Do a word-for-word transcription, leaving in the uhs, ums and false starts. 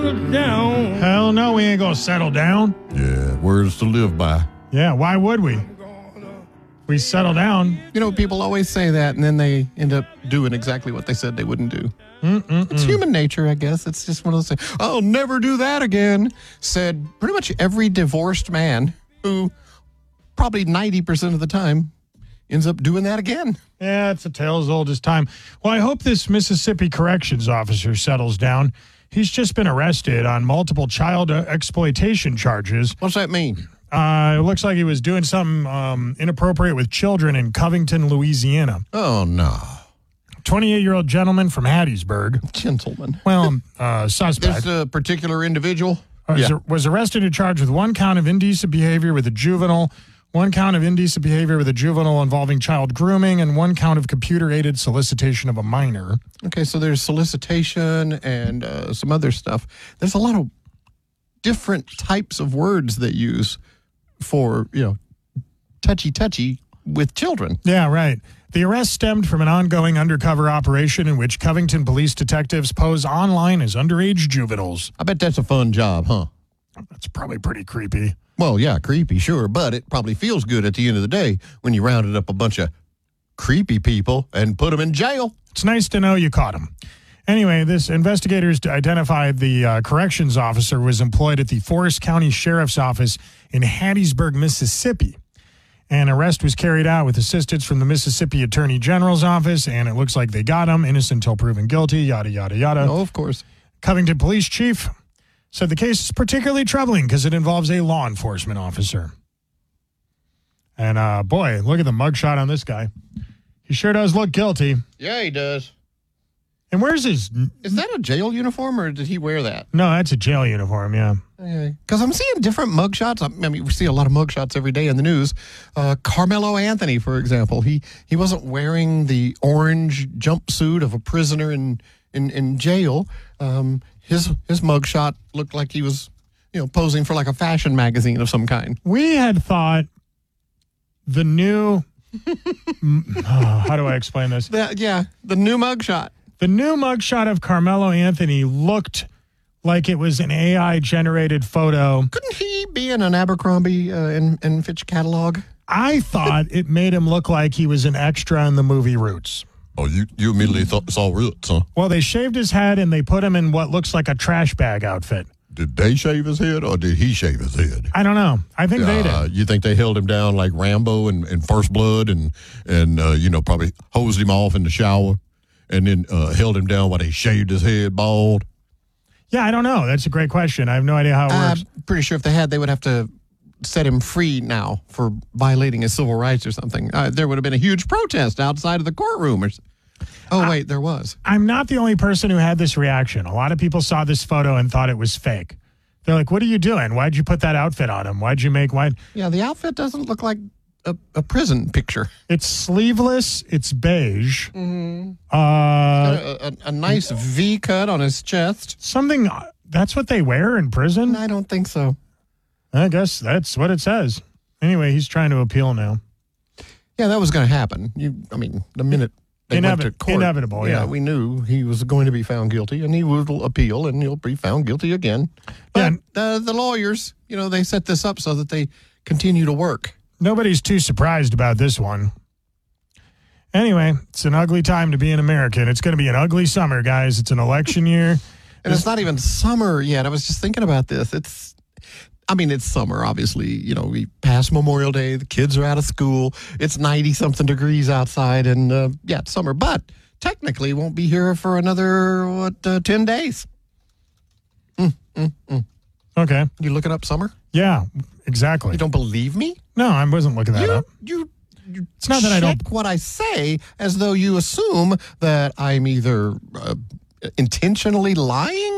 Down. Hell no, we ain't gonna settle down. Yeah, words to live by. Yeah, why would we? We settle down. You know, people always say that, and then they end up doing exactly what they said they wouldn't do. Mm-mm-mm. It's human nature, I guess. It's just one of those things. I'll never do that again, said pretty much every divorced man who probably ninety percent of the time ends up doing that again. Yeah, it's a tale as old as time. Well, I hope this Mississippi corrections officer settles down. He's just been arrested on multiple child uh, exploitation charges. What's that mean? Uh, it looks like he was doing something um, inappropriate with children in Covington, Louisiana. Oh, no. twenty-eight-year-old gentleman from Hattiesburg. Gentleman. Well, uh, suspect. This a particular individual? was, Yeah. was arrested and charged with one count of indecent behavior with a juvenile, one count of indecent behavior with a juvenile involving child grooming, and one count of computer-aided solicitation of a minor. Okay, so there's solicitation and uh, some other stuff. There's a lot of different types of words they use for, you know, touchy-touchy with children. Yeah, right. The arrest stemmed from an ongoing undercover operation in which Covington police detectives pose online as underage juveniles. I bet that's a fun job, huh? That's probably pretty creepy. Well, yeah, creepy, sure, but it probably feels good at the end of the day when you rounded up a bunch of creepy people and put them in jail. It's nice to know you caught him. Anyway, this investigators identified the uh, corrections officer was employed at the Forest County Sheriff's Office in Hattiesburg, Mississippi. An arrest was carried out with assistance from the Mississippi Attorney General's office, and it looks like they got him, innocent until proven guilty, yada, yada, yada. Oh, of course. Covington Police Chief said the case is particularly troubling because it involves a law enforcement officer. And, uh, boy, look at the mugshot on this guy. He sure does look guilty. Yeah, he does. And where's his... Is that a jail uniform, or did he wear that? No, that's a jail uniform, yeah. Because I'm seeing different mugshots. I mean, we see a lot of mugshots every day in the news. Uh, Carmelo Anthony, for example, he he wasn't wearing the orange jumpsuit of a prisoner in in, in jail. Um, his his mugshot looked like he was, you know, posing for like a fashion magazine of some kind. We had thought the new... oh, how do I explain this? The, yeah, the new mugshot. The new mugshot of Carmelo Anthony looked like it was an A I-generated photo. Couldn't he be in an Abercrombie uh, and, and Fitch catalog? I thought it made him look like he was an extra in the movie Roots. Oh, you, you immediately thought, saw Roots, huh? Well, they shaved his head and they put him in what looks like a trash bag outfit. Did they shave his head or did he shave his head? I don't know. I think they Uh, did. you think they held him down like Rambo in, in First Blood and, and uh, you know, probably hosed him off in the shower and then uh, held him down while they shaved his head bald? Yeah, I don't know. That's a great question. I have no idea how it works. I'm pretty sure if they had, they would have to set him free now for violating his civil rights or something. Uh, there would have been a huge protest outside of the courtroom. Or, oh, wait, there was. I'm not the only person who had this reaction. A lot of people saw this photo and thought it was fake. They're like, what are you doing? Why'd you put that outfit on him? Why'd you make... Why? Yeah, the outfit doesn't look like a, a prison picture. It's sleeveless. It's beige. Mm-hmm. Uh, a, a, a nice V cut on his chest. something... That's what they wear in prison? I don't think so. I guess that's what it says. Anyway, he's trying to appeal now. Yeah, that was going to happen. You, I mean, the minute they Inevi- went to court, inevitable, yeah. we knew he was going to be found guilty, and he will appeal, and he'll be found guilty again. But Yeah. uh, the lawyers, you know, they set this up so that they continue to work. Nobody's too surprised about this one. Anyway, it's an ugly time to be an American. It's going to be an ugly summer, guys. It's an election year. And it's not even summer yet. I was just thinking about this. It's, I mean, it's summer, obviously. You know, we passed Memorial Day. The kids are out of school. It's ninety-something degrees outside. And, uh, yeah, it's summer. But technically won't be here for another, what, uh, ten days. Mm, mm, mm. Okay. You looking up summer? Yeah, exactly. You don't believe me? No, I wasn't looking that You, up. you, you It's not that I don't... check what I say as though you assume that I'm either uh, intentionally lying